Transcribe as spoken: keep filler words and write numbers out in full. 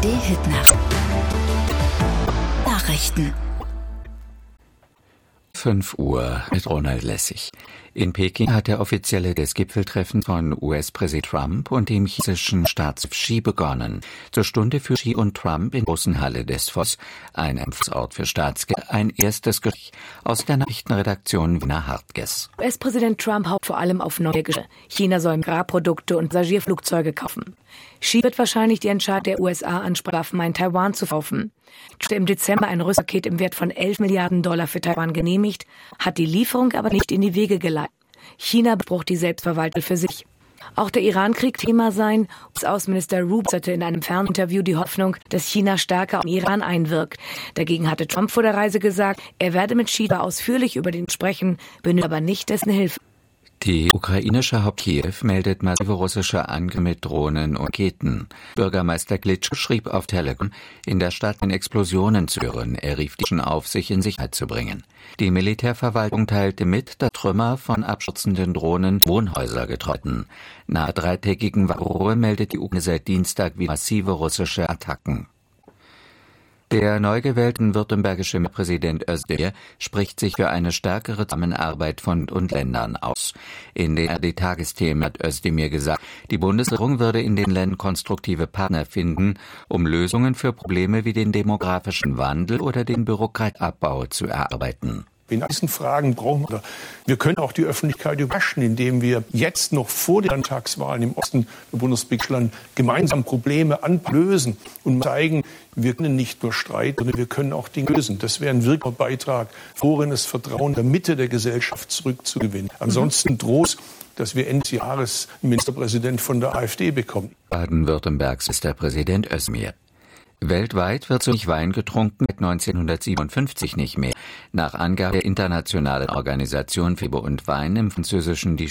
A R D-Hitnacht. Nachrichten. fünf Uhr mit Ronald Lessig. In Peking hat der offizielle des Gipfeltreffens von U S-Präsident Trump und dem chinesischen Staatschef Xi begonnen. Zur Stunde für Xi und Trump in der großen Halle des Voss, ein Empfangsort für Staatsgäste, ein erstes Gespräch aus der Nachrichtenredaktion Wiener Hartges. U S-Präsident Trump hofft vor allem auf neue Geschäfte. China soll Agrarprodukte und Passagierflugzeuge kaufen. Xi wird wahrscheinlich die Entscheidung der U S A an Waffen in Taiwan zu kaufen. Statt im Dezember ein Rüstungspaket im Wert von elf Milliarden Dollar für Taiwan genehmigt, hat die Lieferung aber nicht in die Wege geleitet. China beansprucht die Selbstverwaltung für sich. Auch der Irankrieg Thema sein. U S-Außenminister Rubio äußerte in einem Fernsehinterview die Hoffnung, dass China stärker auf den Iran einwirkt. Dagegen hatte Trump vor der Reise gesagt, er werde mit Xi ausführlich über den sprechen, benötigt aber nicht dessen Hilfe. Die ukrainische Hauptstadt Kiew meldet massive russische Angriffe mit Drohnen und Raketen. Bürgermeister Klitschko schrieb auf Telegram, in der Stadt Explosionen zu hören. Er rief die Menschen auf, sich in Sicherheit zu bringen. Die Militärverwaltung teilte mit, dass Trümmer von abstürzenden Drohnen Wohnhäuser getroffen. Nach dreitägigen Ruhe meldet die Ukraine seit Dienstag wieder massive russische Attacken. Der neu gewählte württembergische Präsident Özdemir spricht sich für eine stärkere Zusammenarbeit von Bund und Ländern aus. In den A R D-Tagesthemen hat Özdemir gesagt, die Bundesregierung würde in den Ländern konstruktive Partner finden, um Lösungen für Probleme wie den demografischen Wandel oder den Bürokratieabbau zu erarbeiten. In diesen Fragen brauchen wir, wir können auch die Öffentlichkeit überraschen, indem wir jetzt noch vor den Landtagswahlen im Osten der Bundesrepublik Deutschland gemeinsam Probleme lösen und zeigen, wir können nicht nur streiten, sondern wir können auch Dinge lösen. Das wäre ein wirklicher Beitrag, das Vertrauen der Mitte der Gesellschaft zurückzugewinnen. Ansonsten droht es, dass wir Ende des Jahres einen Ministerpräsident von der AfD bekommen. Baden-Württembergs Ministerpräsident Özdemir. Weltweit wird so wenig Wein getrunken seit neunzehnhundertsiebenundfünfzig nicht mehr. Nach Angabe der internationalen Organisation für Bier und Wein im französischen